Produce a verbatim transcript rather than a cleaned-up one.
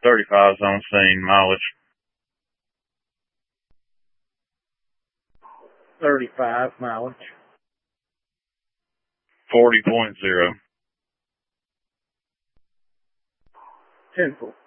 thirty-fives on scene, mileage. thirty-five mileage. forty point zero. ten four.